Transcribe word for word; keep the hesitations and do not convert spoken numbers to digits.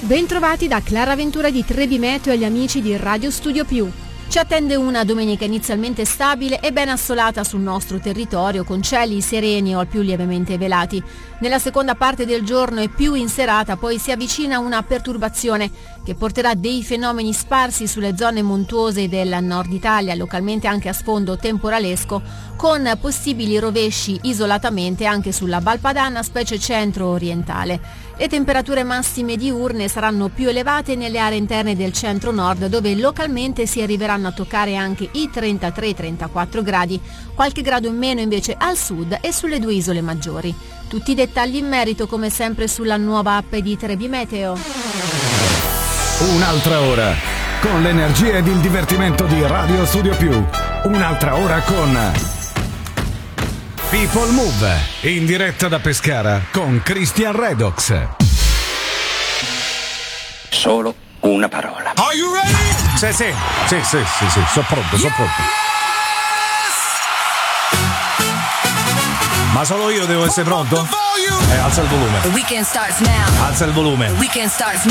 Bentrovati da Clara Ventura di Trebi Meteo e agli amici di Radio Studio Più. Ci attende una domenica inizialmente stabile e ben assolata sul nostro territorio, con cieli sereni o al più lievemente velati. Nella seconda parte del giorno e più in serata poi si avvicina una perturbazione che porterà dei fenomeni sparsi sulle zone montuose del nord Italia, localmente anche a sfondo temporalesco, con possibili rovesci isolatamente anche sulla Val Padana, specie centro-orientale. Le temperature massime diurne saranno più elevate nelle aree interne del centro-nord, dove localmente si arriveranno a toccare anche i trentatré trentaquattro gradi, qualche grado in meno invece al sud e sulle due isole maggiori. Tutti i dettagli in merito come sempre sulla nuova app di Trebi Meteo. Un'altra ora con l'energia ed il divertimento di Radio Studio Più. Un'altra ora con People Move, in diretta da Pescara con Christian Redox. Solo una parola. Are you ready? Sì, sì, sì, sì, sì, sì, sono pronto, sono pronto. Ma solo io devo essere pronto? Eh, alza il volume. The weekend starts now. Alza il volume. The weekend starts